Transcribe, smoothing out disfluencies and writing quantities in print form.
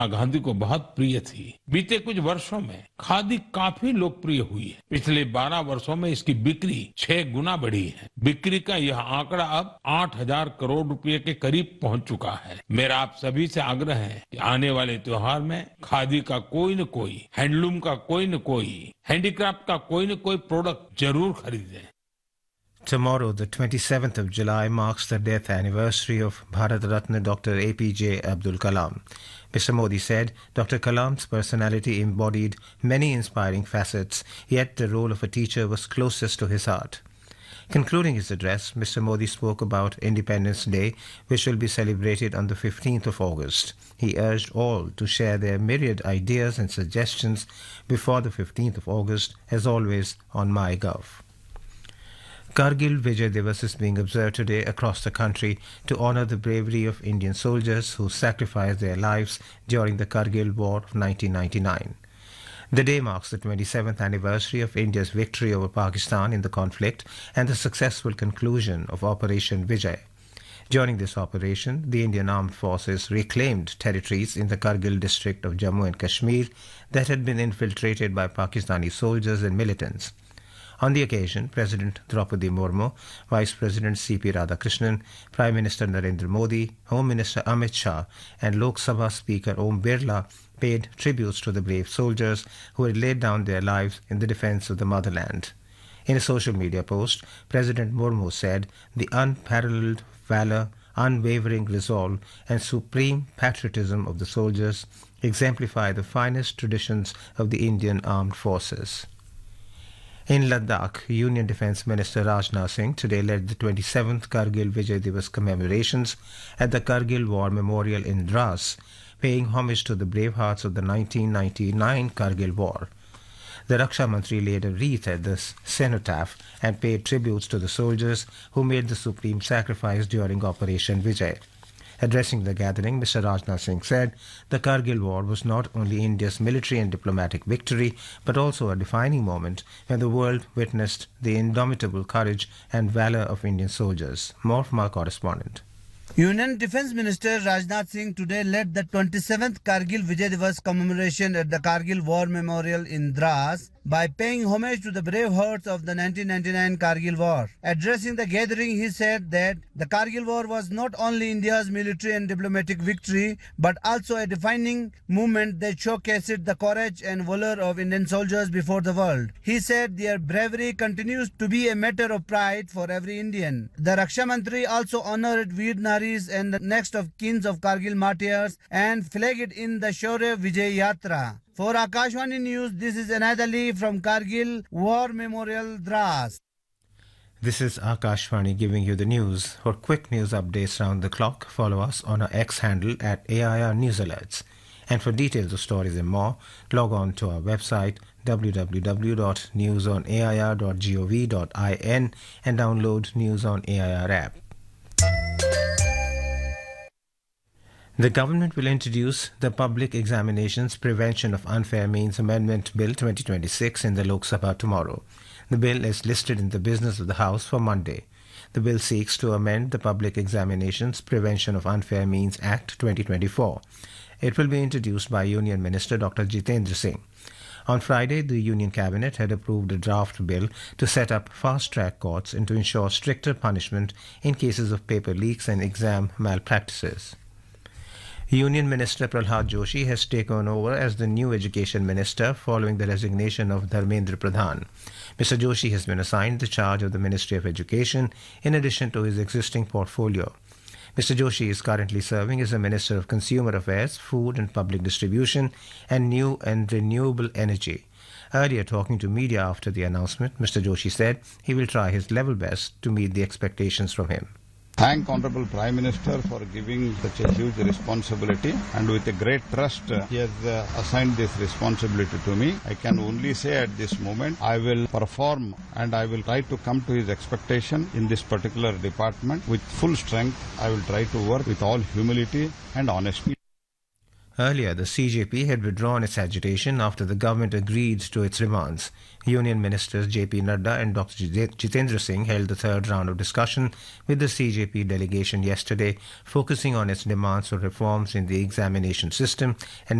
गांधी को बहुत प्रिय थी। बीते कुछ वर्षों में खादी काफी लोकप्रिय हुई है। पिछले 12 वर्षों में इसकी बिक्री 6 गुना बढ़ी है। बिक्री का यह आंकड़ा अब 8,000 करोड़ रुपए के करीब पहुंच चुका है। मेरा आप सभी से आग्रह है कि आने वाले त्योहार में खादी का कोई न कोई, हैंडलूम का कोई न कोई, हैंडीक्राफ्ट का कोई न कोई प्रोडक्ट जरूर खरीदें। Tomorrow, the 27th of July, marks the death anniversary of Bharat Ratna Dr. APJ Abdul Kalam. Mr. Modi said Dr. Kalam's personality embodied many inspiring facets, yet the role of a teacher was closest to his heart. Concluding his address, Mr. Modi spoke about Independence Day, which will be celebrated on the 15th of August. He urged all to share their myriad ideas and suggestions before the 15th of August, as always on MyGov. Kargil Vijay Divas is being observed today across the country to honor the bravery of Indian soldiers who sacrificed their lives during the Kargil War of 1999. The day marks the 27th anniversary of India's victory over Pakistan in the conflict and the successful conclusion of Operation Vijay. During this operation, the Indian Armed Forces reclaimed territories in the Kargil district of Jammu and Kashmir that had been infiltrated by Pakistani soldiers and militants. On the occasion, President Draupadi Murmu, Vice President C.P. Radhakrishnan, Prime Minister Narendra Modi, Home Minister Amit Shah, and Lok Sabha Speaker Om Birla paid tributes to the brave soldiers who had laid down their lives in the defense of the motherland. In a social media post, President Murmu said, "The unparalleled valor, unwavering resolve, and supreme patriotism of the soldiers exemplify the finest traditions of the Indian Armed Forces." In Ladakh, Union Defence Minister Rajnath Singh today led the 27th Kargil Vijay Divas commemorations at the Kargil War Memorial in Dras, paying homage to the brave hearts of the 1999 Kargil War. The Raksha Mantri laid a wreath at the cenotaph and paid tributes to the soldiers who made the supreme sacrifice during Operation Vijay. Addressing the gathering, Mr. Rajnath Singh said the Kargil War was not only India's military and diplomatic victory, but also a defining moment when the world witnessed the indomitable courage and valor of Indian soldiers. More from our correspondent. Union Defence Minister Rajnath Singh today led the 27th Kargil Vijay Divas commemoration at the Kargil War Memorial in Dras by paying homage to the brave hearts of the 1999 Kargil War. Addressing the gathering, he said that the Kargil War was not only India's military and diplomatic victory, but also a defining movement that showcased the courage and valor of Indian soldiers before the world. He said their bravery continues to be a matter of pride for every Indian. The Raksha Mantri also honored Veer Naris and the next of kins of Kargil martyrs and flagged in the Shaurya Vijay Yatra. For Akashvani News, this is Anad Ali from Kargil War Memorial, Dras. This is Akashvani giving you the news. For quick news updates round the clock, follow us on our X handle at AIR News Alerts. And for details of stories and more, log on to our website www.newsonair.gov.in and download News on AIR app. The government will introduce the Public Examinations Prevention of Unfair Means Amendment Bill 2026 in the Lok Sabha tomorrow. The bill is listed in the business of the House for Monday. The bill seeks to amend the Public Examinations Prevention of Unfair Means Act 2024. It will be introduced by Union Minister Dr. Jitendra Singh. On Friday, the Union Cabinet had approved a draft bill to set up fast-track courts and to ensure stricter punishment in cases of paper leaks and exam malpractices. Union Minister Prahlad Joshi has taken over as the new Education Minister following the resignation of Dharmendra Pradhan. Mr. Joshi has been assigned the charge of the Ministry of Education in addition to his existing portfolio. Mr. Joshi is currently serving as the Minister of Consumer Affairs, Food and Public Distribution and New and Renewable Energy. Earlier, talking to media after the announcement, Mr. Joshi said he will try his level best to meet the expectations from him. Thank Honorable Prime Minister for giving such a huge responsibility, and with a great trust he has assigned this responsibility to me. I can only say at this moment I will perform and I will try to come to his expectation in this particular department with full strength. I will try to work with all humility and honesty. Earlier, the CJP had withdrawn its agitation after the government agreed to its demands. Union Ministers JP Nadda and Dr. Jitendra Singh held the third round of discussion with the CJP delegation yesterday, focusing on its demands for reforms in the examination system and